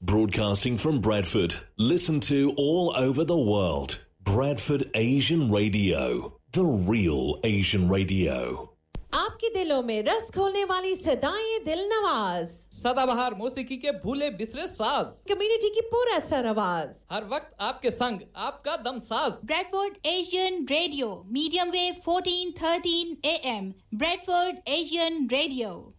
Broadcasting from Bradford. Listen to all over the world. Bradford Asian Radio. The real Asian radio. आपके दिलों में रस खोलने वाली सदाएं दिल नवाज, सदाबहार मौसीकी के भूले बिसरे साज, कम्युनिटी की पूरा सर आवाज, हर वक्त आपके संग आपका दम साज। Bradford Asian Radio, medium wave 1413 AM. Bradford Asian Radio.